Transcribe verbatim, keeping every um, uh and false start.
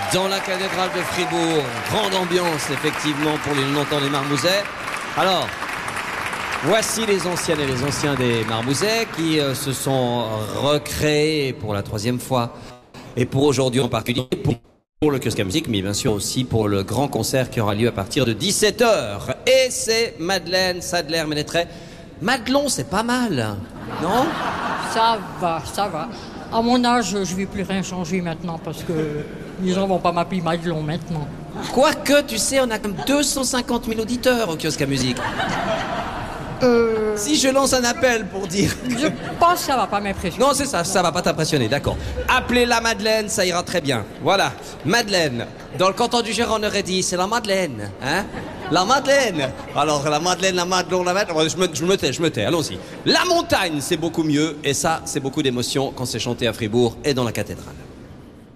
dans la cathédrale de Fribourg. Grande ambiance, effectivement, pour les non-entends des Marmousets. Alors, voici les anciennes et les anciens des Marmousets qui euh, se sont recréés pour la troisième fois. Et pour aujourd'hui en particulier, pour, pour le kiosque à musique, mais bien sûr aussi pour le grand concert qui aura lieu à partir de dix-sept heures. Et c'est Madeleine Sadler-Ménétret. Madelon, c'est pas mal, non? Ça va, ça va. À mon âge, je ne vais plus rien changer maintenant parce que les gens vont pas m'appeler Madelon maintenant. Quoique, tu sais, on a comme deux cent cinquante mille auditeurs au kiosque à musique. Euh... Si je lance un appel pour dire... Je pense que ça va pas m'impressionner. Non, c'est ça, ça va pas t'impressionner, d'accord. Appelez-la Madeleine, ça ira très bien. Voilà, Madeleine. Dans le canton du Gers, on aurait dit, c'est la Madeleine, hein? La Madeleine. Alors, la Madeleine, la Madelon, la Madeleine... Je me, je me tais, je me tais, allons-y. La montagne, c'est beaucoup mieux, et ça, c'est beaucoup d'émotion quand c'est chanté à Fribourg et dans la cathédrale.